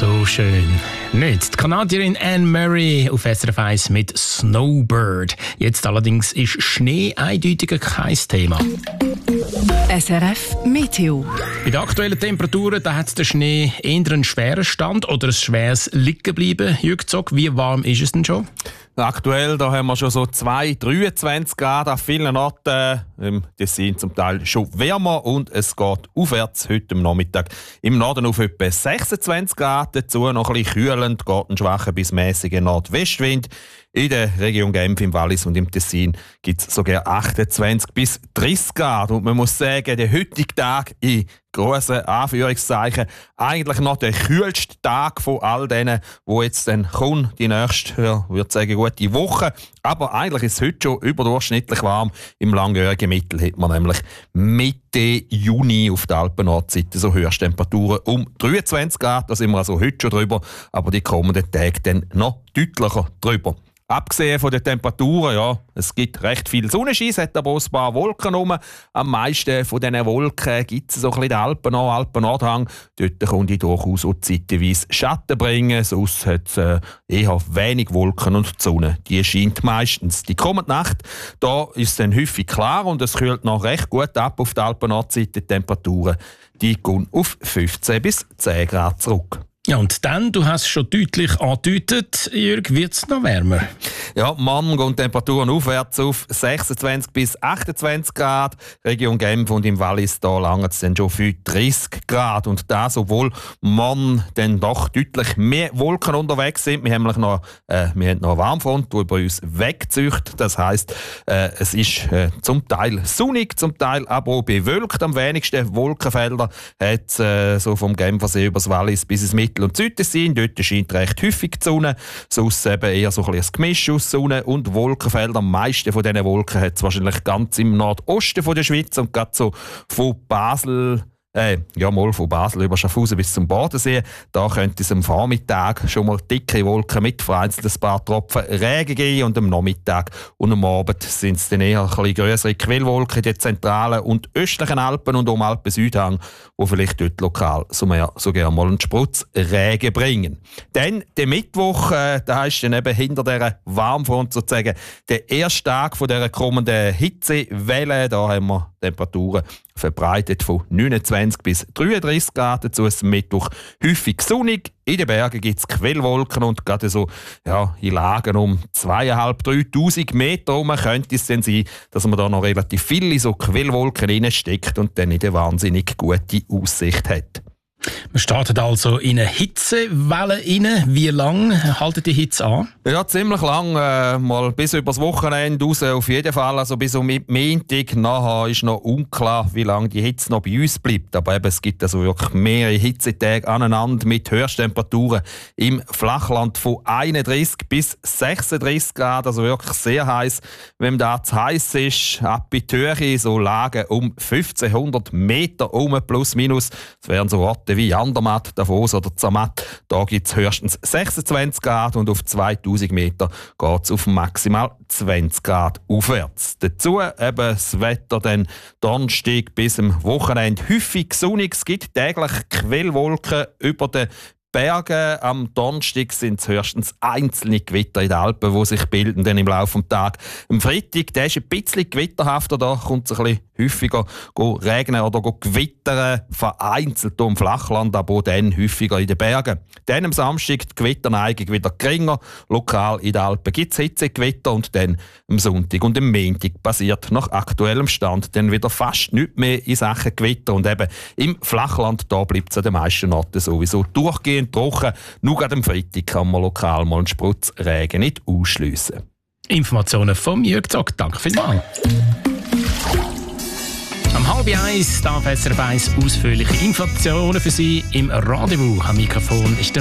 So schön. Nicht. Die Kanadierin Anne Murray auf SRF 1 mit Snowbird. Jetzt allerdings ist Schnee eindeutig kein Thema. SRF Meteo. Bei den aktuellen Temperaturen da hat der Schnee eher einen schweren Stand oder ein schweres Liegenbleiben. Jürg Zog, wie warm ist es denn schon? Aktuell da haben wir schon so 23 Grad an vielen Orten. Das sind zum Teil schon wärmer und es geht aufwärts heute am Nachmittag. Im Norden auf etwa 26 Grad, dazu noch ein bisschen kühlend, geht ein schwacher bis mäßiger Nordwestwind. In der Region Genf, im Wallis und im Tessin gibt es sogar 28 bis 30 Grad. Und man muss sagen, der heutige Tag in grossen Anführungszeichen eigentlich noch der kühlste Tag von all denen, wo jetzt dann kommt, die nächste, würde sagen, gute Woche. Aber eigentlich ist es heute schon überdurchschnittlich warm. Im langjährigen Mittel hat man nämlich Mitte Juni auf der Alpen-Nordseite so Höchsttemperaturen um 23 Grad. Da sind wir also heute schon drüber, aber die kommenden Tage dann noch deutlicher drüber. Abgesehen von den Temperaturen, ja, es gibt recht viel Sonnenschein, es hat aber auch ein paar Wolken rum. Am meisten von diesen Wolken gibt es so ein bisschen den Alpen-Nordhang. Dort konnte ich durchaus auch zeitweise Schatten bringen, sonst hat es eher wenig Wolken und die Sonne, die scheint meistens. Die kommende Nacht, da ist es dann häufig klar und es kühlt noch recht gut ab auf der Alpen-Nordseite. Die Temperaturen die gehen auf 15 bis 10 Grad zurück. Ja, und dann, du hast schon deutlich angedeutet, Jürg, wird es noch wärmer? Ja, morgen gehen die Temperaturen aufwärts auf 26 bis 28 Grad. Region Genf und im Wallis, da langt es dann schon für 30 Grad. Und das, obwohl morgen dann doch deutlich mehr Wolken unterwegs sind. Wir haben noch eine Warmfront, die über uns wegzieht. Das heisst, es ist zum Teil sonnig, zum Teil aber auch bewölkt. Am wenigsten Wolkenfelder hat so vom Genfersee über das Wallis bis ins Mittel- und Südtessin. Dort scheint recht häufig die Sonne. Sonst eben eher so ein Gemisch aus Sonne und Wolkenfelder. Am meisten von diesen Wolken hat es wahrscheinlich ganz im Nordosten von der Schweiz und gerade so von Basel von Basel über Schaffhausen bis zum Bodensee. Da könnte es am Vormittag schon mal dicke Wolken mit vereinzelt ein paar Tropfen Regen geben und am Nachmittag und am Abend sind es dann eher ein bisschen grössere Quellwolken in den zentralen und östlichen Alpen und um Alpen-Südhang, die vielleicht dort lokal sogar mal einen Sprutz Regen bringen. Dann der Mittwoch, da ist dann eben hinter dieser Warmfront sozusagen der erste Tag von dieser kommenden Hitzewelle. Da haben wir Temperaturen verbreitet von 29 bis 33 Grad. Dazu ist Mittwoch häufig sonnig. In den Bergen gibt es Quellwolken und gerade so in Lagen um 2'500–3'000 Meter herum könnte es dann sein, dass man da noch relativ viele so Quellwolken reinsteckt und dann nicht eine wahnsinnig gute Aussicht hat. Wir starten also in eine Hitzewelle rein. Wie lange haltet die Hitze an? Ja, ziemlich lang. Mal bis übers Wochenende raus auf jeden Fall. Also bis um Montag. Nachher ist noch unklar, wie lange die Hitze noch bei uns bleibt. Aber eben, es gibt also wirklich mehrere Hitzetage aneinander mit Höchsttemperaturen im Flachland von 31 bis 36 Grad. Also wirklich sehr heiß. Wenn da zu heiß ist, ab in die Höhe, so Lagen um 1500 Meter plus minus. Das wären so Orte wie Andermatt, Davos oder Zermatt. Da gibt es höchstens 26 Grad und auf 2000 Meter geht es auf maximal 20 Grad aufwärts. Dazu eben das Wetter dann Donnerstag bis am Wochenende häufig sonnig. Es gibt täglich Quellwolken über den Bergen. Am Donnerstag sind es höchstens einzelne Gewitter in den Alpen, die sich bilden dann im Laufe des Tages. Am Freitag, der ist ein bisschen gewitterhafter, da kommt es ein bisschen häufiger regnen oder gewittern, vereinzelt im Flachland, aber auch dann häufiger in den Bergen. Dann am Samstag die Gewitterneigung wieder geringer. Lokal in den Alpen gibt es Hitzegewitter und dann am Sonntag und am Montag passiert nach aktuellem Stand dann wieder fast nichts mehr in Sachen Gewitter. Und eben im Flachland, da bleibt es an den meisten Orten sowieso durchgehend trocken. Nur gerade am Freitag kann man lokal mal einen Sprutz Regen nicht ausschliessen. Informationen vom Jürg Zog. Danke vielmals. Am 12:30 darf SRF 1 ausführliche Informationen für Sie im Rendezvous. Am Mikrofon ist der